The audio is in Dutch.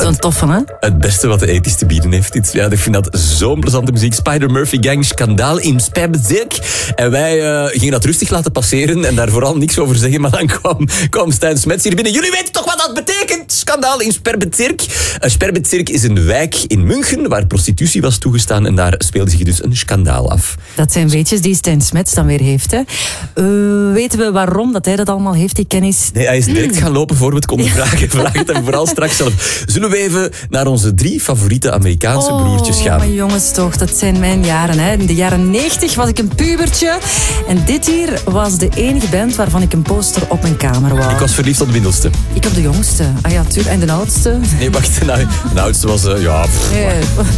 Zo'n toffe, hè? Het beste wat de ethisch te bieden heeft. Ja, ik vind dat zo'n plezante muziek. Spider Murphy Gang, Schandaal in Sperbezirk. En wij gingen dat rustig laten passeren en daar vooral niks over zeggen. Maar dan kwam Stijn Smets hier binnen. Jullie weten toch wat dat betekent? Schandaal in Sperbezirk. Sperbezirk is een wijk in München waar prostitutie was toegestaan. En daar speelde zich dus een schandaal af. Dat zijn weetjes die Stijn Smets dan weer heeft, hè? Weten we waarom dat hij dat allemaal heeft, die kennis? Nee, hij is direct gaan lopen voor we het konden vragen. Vraag het hem vooral straks zelf. Zullen we even naar onze 3 favoriete Amerikaanse broertjes gaan? Maar jongens toch, dat zijn mijn jaren. Hè. In de jaren 90 was ik een pubertje. En dit hier was de enige band waarvan ik een poster op mijn kamer wou. Ik was verliefd op de middelste. Ik op de jongste. Ah ja, tuurlijk. En de oudste? Nee, wacht. Nou, de oudste was... Nee.